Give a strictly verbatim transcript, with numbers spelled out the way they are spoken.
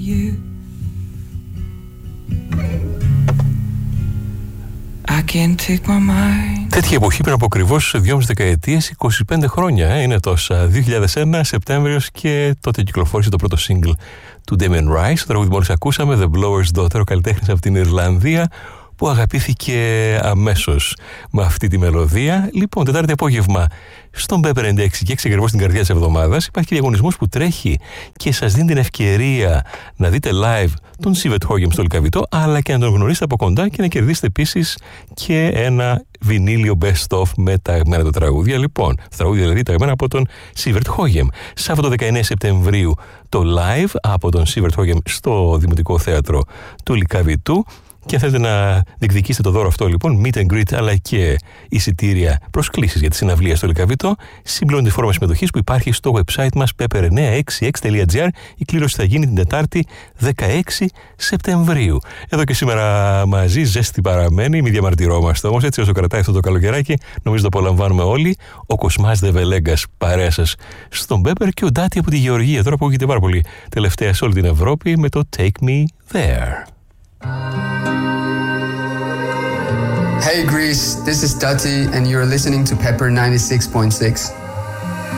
you. I can't take my mind. Τέτοια εποχή πριν από ακριβώς δυόμιση δεκαετίες, είκοσι πέντε χρόνια ε, είναι τόσα. δύο χιλιάδες ένα, Σεπτέμβριος, και τότε κυκλοφόρησε το πρώτο single του Damien Rice. Το τραγούδι μόλις ακούσαμε, The Blower's Daughter, ο καλλιτέχνης από την Ιρλανδία, που αγαπήθηκε αμέσως με αυτή τη μελωδία. Λοιπόν, Τετάρτη απόγευμα στον Pepper ενενήντα έξι και έξι, ακριβώς στην καρδιά της εβδομάδας, υπάρχει και διαγωνισμός που τρέχει και σας δίνει την ευκαιρία να δείτε live τον Sievert Hågem στο Λυκαβητό, αλλά και να τον γνωρίσετε από κοντά και να κερδίσετε επίσης και ένα βινίλιο best of με τα αγαπημένα του τραγούδια. Λοιπόν, τα τραγούδια δηλαδή τα αγαπημένα από τον Sievert Hågem. Σάββατο δεκαεννέα Σεπτεμβρίου το live από τον Sievert Hågem στο Δημοτικό Θέατρο του Λυκαβητού. Και αν θέλετε να διεκδικήσετε το δώρο αυτό, λοιπόν, meet and greet, αλλά και εισιτήρια, προσκλήσεις για τη συναυλία στο Λυκαβητό, συμπληρώνει τη φόρμα συμμετοχής που υπάρχει στο website μας pepper εννιακόσια εξήντα έξι τελεία τζι άρ. Η κλήρωση θα γίνει την Τετάρτη δεκαέξι Σεπτεμβρίου. Εδώ και σήμερα μαζί, ζέστη παραμένει, μη διαμαρτυρόμαστε όμως. Έτσι όσο κρατάει αυτό το καλοκαιράκι, νομίζω το απολαμβάνουμε όλοι. Ο Κοσμάς Δεβελέγκας, παρέα σας στον Pepper, και ο Ντάτι από τη Γεωργία, τώρα που έχετε πάρα πολύ τελευταία σε όλη την Ευρώπη, με το Take Me There. Hey Greece, this is Dati and you're listening to Pepper ninety-six point six.